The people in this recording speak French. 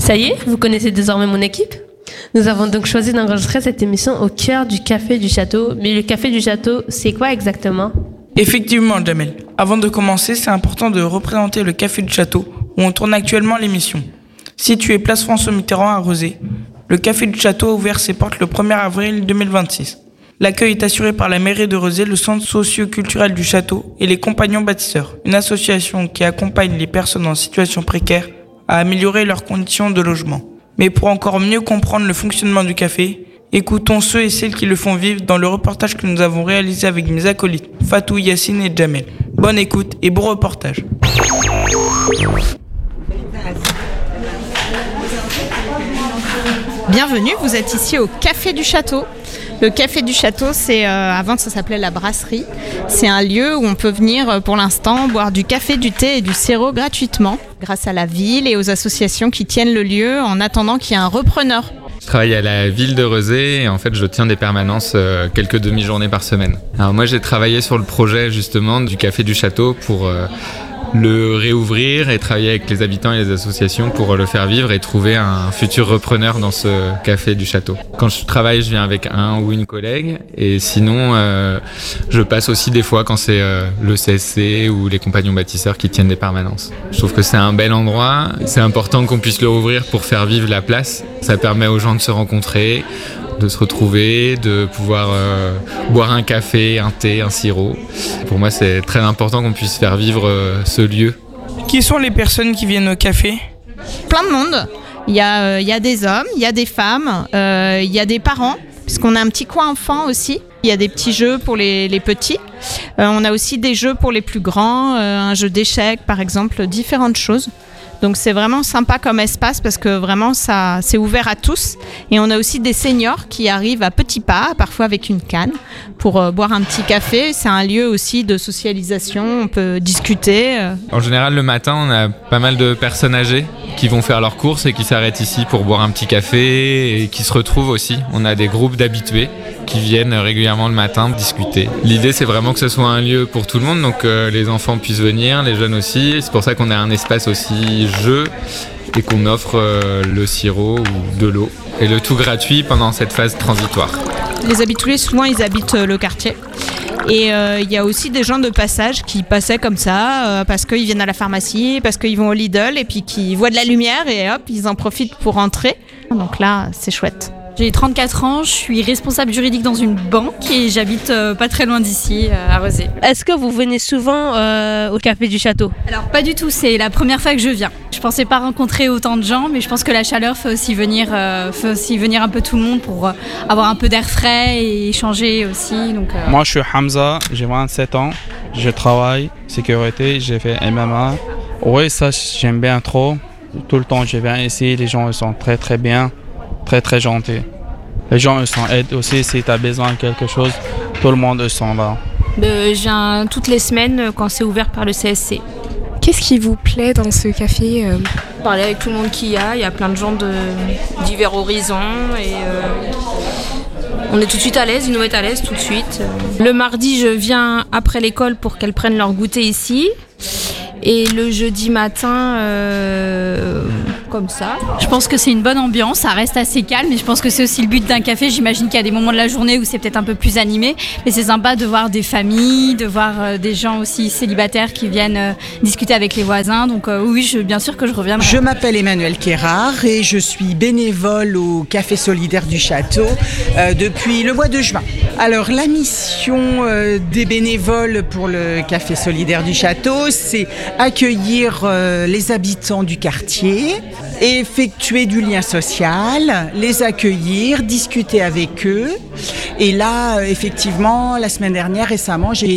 Ça y est, vous connaissez désormais mon équipe ? Nous avons donc choisi d'enregistrer cette émission au cœur du Café du Château. Mais le Café du Château, c'est quoi exactement ? Effectivement, Jamel. Avant de commencer, c'est important de représenter le Café du Château, où on tourne actuellement l'émission. Situé place François Mitterrand à Rezé, le Café du Château a ouvert ses portes le 1er avril 2026. L'accueil est assuré par la mairie de Rezé, le centre socio-culturel du château et les Compagnons Bâtisseurs, une association qui accompagne les personnes en situation précaire à améliorer leurs conditions de logement. Mais pour encore mieux comprendre le fonctionnement du café, écoutons ceux et celles qui le font vivre dans le reportage que nous avons réalisé avec mes acolytes Fatou, Yacine et Jamel. Bonne écoute et bon reportage. Bienvenue, vous êtes ici au Café du Château. Le Café du Château, c'est avant ça s'appelait la brasserie. C'est un lieu où on peut venir pour l'instant boire du café, du thé et du sirop gratuitement grâce à la ville et aux associations qui tiennent le lieu en attendant qu'il y ait un repreneur. Je travaille à la ville de Rezé et en fait je tiens des permanences quelques demi-journées par semaine. Alors moi j'ai travaillé sur le projet justement du Café du Château pour le réouvrir et travailler avec les habitants et les associations pour le faire vivre et trouver un futur repreneur dans ce Café du Château. Quand je travaille, je viens avec un ou une collègue et sinon je passe aussi des fois quand c'est le CSC ou les Compagnons Bâtisseurs qui tiennent des permanences. Je trouve que c'est un bel endroit, c'est important qu'on puisse le rouvrir pour faire vivre la place. Ça permet aux gens de se rencontrer, de se retrouver, de pouvoir boire un café, un thé, un sirop. Pour moi, c'est très important qu'on puisse faire vivre ce lieu. Qui sont les personnes qui viennent au café ? Plein de monde. Il y a des hommes, il y a des femmes, il y a des parents, puisqu'on a un petit coin enfant aussi. Il y a des petits jeux pour les petits. On a aussi des jeux pour les plus grands, un jeu d'échecs par exemple, différentes choses. Donc c'est vraiment sympa comme espace parce que vraiment ça c'est ouvert à tous. Et on a aussi des seniors qui arrivent à petits pas, parfois avec une canne, pour boire un petit café. C'est un lieu aussi de socialisation, on peut discuter. En général, le matin, on a pas mal de personnes âgées qui vont faire leurs courses et qui s'arrêtent ici pour boire un petit café et qui se retrouvent aussi. On a des groupes d'habitués qui viennent régulièrement le matin discuter. L'idée, c'est vraiment que ce soit un lieu pour tout le monde, donc les enfants puissent venir, les jeunes aussi. C'est pour ça qu'on a un espace aussi jeu et qu'on offre le sirop ou de l'eau. Et le tout gratuit pendant cette phase transitoire. Les habitués, souvent, ils habitent le quartier. Et il y a aussi des gens de passage qui passaient comme ça parce qu'ils viennent à la pharmacie, parce qu'ils vont au Lidl et puis qui voient de la lumière et hop, ils en profitent pour rentrer. Donc là, c'est chouette. J'ai 34 ans, je suis responsable juridique dans une banque et j'habite pas très loin d'ici, à Rezé. Est-ce que vous venez souvent au Café du Château ? Alors pas du tout, c'est la première fois que je viens. Je pensais pas rencontrer autant de gens, mais je pense que la chaleur fait aussi venir un peu tout le monde pour avoir un peu d'air frais et échanger aussi. Donc, Moi je suis Hamza, j'ai 27 ans, je travaille, sécurité, j'ai fait MMA. Oui, ça j'aime bien trop. Tout le temps je viens ici, les gens ils sont très très bien. Très très gentil. Les gens ils sont aident aussi si tu as besoin de quelque chose, tout le monde ils sont là. Je viens toutes les semaines quand c'est ouvert par le CSC. Qu'est-ce qui vous plaît dans ce café ? Parler avec tout le monde qu'il y a plein de gens de divers horizons et on est tout de suite à l'aise, ils nous mettent à l'aise tout de suite. Le mardi, je viens après l'école pour qu'elles prennent leur goûter ici. Et le jeudi matin, comme ça. Je pense que c'est une bonne ambiance, ça reste assez calme et je pense que c'est aussi le but d'un café. J'imagine qu'il y a des moments de la journée où c'est peut-être un peu plus animé, mais c'est sympa de voir des familles, de voir des gens aussi célibataires qui viennent discuter avec les voisins. Donc oui, bien sûr que je reviendrai. Je m'appelle Emmanuelle Kérard et je suis bénévole au Café Solidaire du Château depuis le mois de juin. Alors la mission des bénévoles pour le Café Solidaire du Château, c'est accueillir les habitants du quartier, effectuer du lien social, les accueillir, discuter avec eux. Et là, effectivement, la semaine dernière, récemment, j'ai